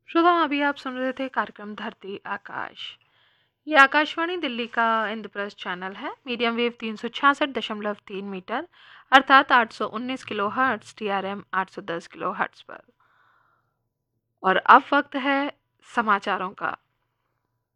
श्रोताओं, अभी आप सुन रहे थे कार्यक्रम धरती आकाश। ये आकाशवाणी दिल्ली का इंद्रप्रस्थ चैनल है। मीडियम वेव 366.3 मीटर अर्थात 819 kilo hertz, TRM 810 kilo hertz पर। और अब वक्त है समाचारों का।